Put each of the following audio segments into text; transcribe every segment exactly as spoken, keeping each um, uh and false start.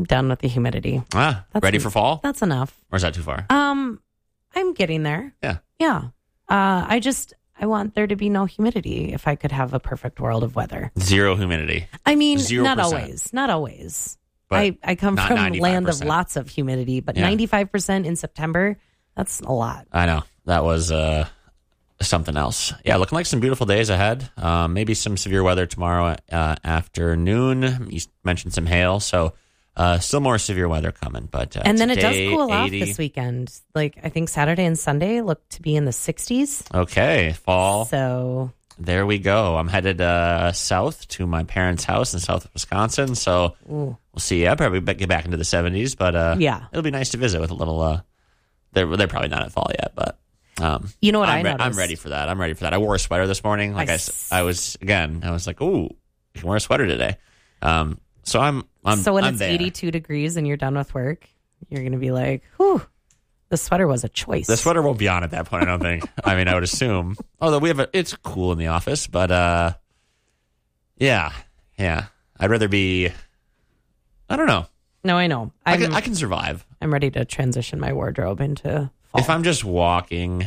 I'm done with the humidity. Ah, That's ready en- for fall? That's enough. Or is that too far? Um, I'm getting there. Yeah. Yeah. Uh, I just, I want there to be no humidity if I could have a perfect world of weather. Zero humidity. I mean, Zero not percent. always. Not always. But I, I come not from ninety-five land of percent. lots of humidity, but Yeah. ninety-five percent in September, that's a lot. I know. That was uh, something else. Yeah, looking like some beautiful days ahead. Um, maybe some severe weather tomorrow uh, afternoon. You mentioned some hail, so uh, still more severe weather coming. But uh, And then it does today, cool off eighty this weekend. Like, I think Saturday and Sunday look to be in the sixties. Okay, fall. So, There we go. I'm headed uh, south to my parents' house in south Wisconsin. So ooh. we'll see. I'll probably get back into the seventies, but uh, Yeah. it'll be nice to visit with a little. Uh, they're they're probably not at fall yet, but um, You know what I'm I I'm noticed? ready for that. I'm ready for that. I wore a sweater this morning. Like I I, s- I was again. I was like, ooh, you can wear a sweater today. Um, so I'm I'm so when I'm it's there. eighty-two degrees and you're done with work, you're going to be like, whew, the sweater was a choice. The sweater won't be on at that point, I don't think. I mean, I would assume. Although we have a, it's cool in the office, but uh, yeah, yeah. I'd rather be. I don't know. No, I know. I I'm, can, I can survive I'm ready to transition my wardrobe into fall. if I'm just walking.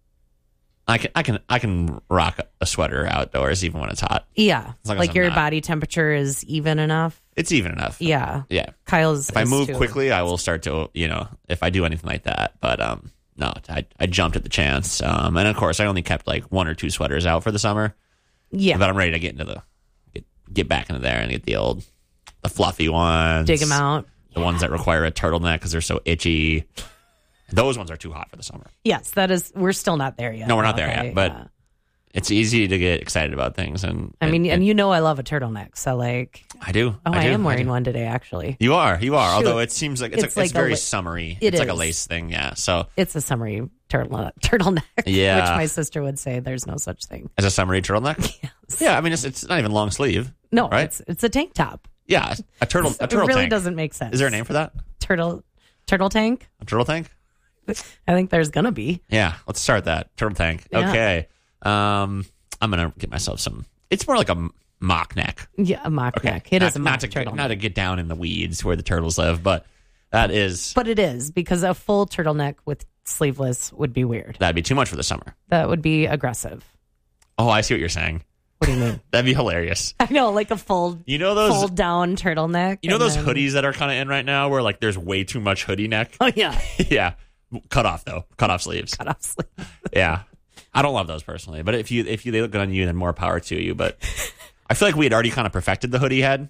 I can I can I can rock a sweater outdoors even when it's hot. yeah, as long as like I'm your not- body temperature is even enough. It's even enough. Yeah, Yeah. Kyle's. If I is move too. quickly, I will start to, you know, if I do anything like that. But um, no, I, I jumped at the chance. Um, and of course, I only kept like one or two sweaters out for the summer. yeah, But I'm ready to get into the get, get back into there and get the old, the fluffy ones. dig them out. The ones that require a turtleneck because they're so itchy. Those ones are too hot for the summer. Yes, that is. We're still not there yet. No, we're not there Okay, yet. But yeah. it's easy to get excited about things. And I mean, and, and you know, I love a turtleneck. So like, I do. oh, I, do, am wearing do. one today. Actually, You are. You are. Shoot. Although it seems like it's, It's like, like it's a very la- summery. It it's like a is. lace thing. Yeah. So it's a summery turtle turtleneck. Yeah. which my sister would say there's no such thing. as a summery turtleneck. Yes. Yeah. I mean, it's it's not even long sleeve. No, Right? it's it's a tank top. Yeah. A turtle. A turtle it really tank. doesn't make sense. Is there a name for that? Turtle turtle tank? A turtle tank? I think there's gonna be. Yeah. Let's start that turtle tank. Yeah. Okay. Um, I'm gonna get myself some. It's more like a mock neck. Yeah, a mock Okay. neck. It not, is a not mock to turtle. get, not to get down in the weeds where the turtles live, but that is But it is because a full turtleneck with sleeveless would be weird. that'd be too much for the summer. That would be aggressive. Oh, I see what you're saying. What do you mean? That'd be hilarious. I know, like a full You know those. fold down turtleneck. You know and those then- hoodies that are kind of in right now, where like there's way too much hoodie neck. Oh yeah, Yeah, cut off though. Cut off sleeves. cut off sleeve. Yeah, I don't love those personally, but if you if you they look good on you, then more power to you. But I feel like we had already kind of perfected the hoodie head.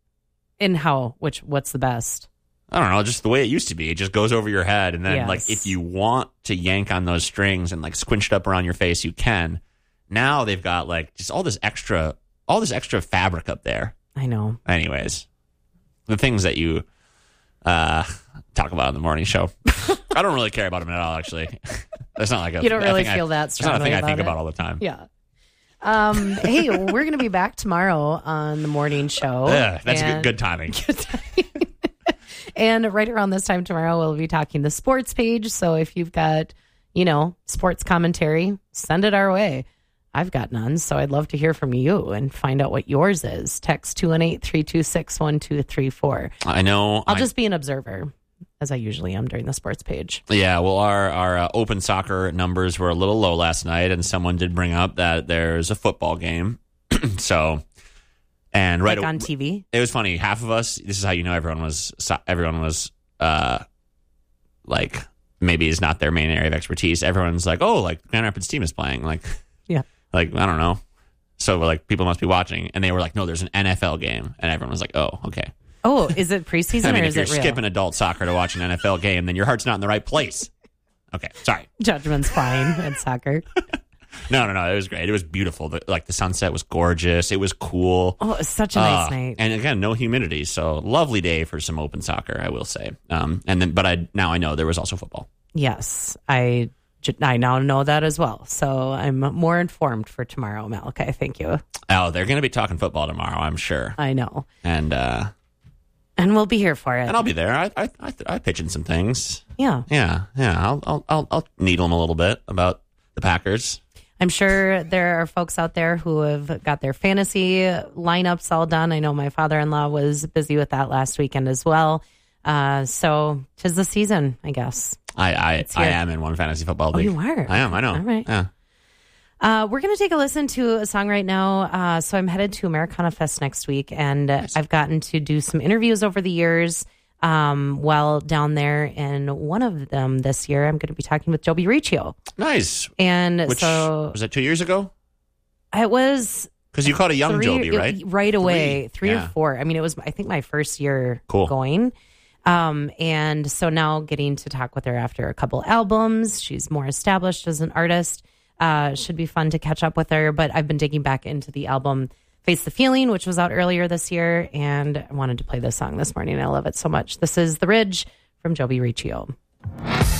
In how? Which? What's the best? I don't know, just the way it used to be. It just goes over your head, and then Yes. like if you want to yank on those strings and like squinch it up around your face, you can. Now they've got like just all this extra, all this extra fabric up there. I know. Anyways, the things that you uh, talk about in the morning show, I don't really care about them at all. Actually, that's not like a, You don't a really thing feel I, that It's not a strongly thing I about think it. about all the time. Yeah. Um, hey, we're going to be back tomorrow on the morning show. Ugh, that's and, good, good timing. and right around this time tomorrow, we'll be talking the sports page. So if you've got, you know, sports commentary, send it our way. I've got none, so I'd love to hear from you and find out what yours is. Text two one eight, three two six, one two three four. I know. I'll I- just be an observer, as I usually am during the sports page. Yeah, well, our our uh, open soccer numbers were a little low last night, and someone did bring up that there's a football game. So, and right Like aw- on T V? it was funny. Half of us. This is how you know everyone was so- everyone was uh like maybe is not their main area of expertise. Everyone's like, oh, like Grand Rapids team is playing. Like, Yeah. like I don't know. So like people must be watching, and they were like, no, there's an N F L game, and everyone was like, oh, okay. Oh, is it preseason I mean, or if is you're it real? skipping adult soccer to watch an N F L game, then your heart's not in the right place. Okay, sorry. Judgment's fine in soccer. No, no, no. It was great. It was beautiful. The, like the sunset was gorgeous. It was cool. Oh, it's such a nice Uh, night. And again, no humidity. So lovely day for some open soccer, I will say. Um, and then, but I now I know there was also football. Yes, I, j- I now know that as well. So I'm more informed for tomorrow, Malachi. Thank you. Oh, they're going to be talking football tomorrow, I'm sure. I know. And uh, And we'll be here for it. and I'll be there. I I I, I pitch in some things. yeah. Yeah, yeah. I'll I'll I'll, I'll needle them a little bit about the Packers. I'm sure there are folks out there who have got their fantasy lineups all done. I know my father-in-law was busy with that last weekend as well. Uh, so 'tis the season, I guess. I I, I am in one fantasy football Oh, league. you are? I am. I know. All right. Yeah. Uh, we're going to take a listen to a song right now. Uh, so I'm headed to Americana Fest next week, and uh, Nice. I've gotten to do some interviews over the years um, while down there. And one of them this year, I'm going to be talking with Joby Riccio. Nice. And Which so was that two years ago? it was Because you caught a young three, Joby, right? it- right away, Three, three, yeah. or four. I mean, it was, I think, my first year Cool. going. Um, and so now getting to talk with her after a couple albums. She's more established as an artist. Uh, should be fun to catch up with her. But I've been digging back into the album Face the Feeling, which was out earlier this year. And I wanted to play this song this morning. I love it so much. This is The Ridge from Joby Riccio.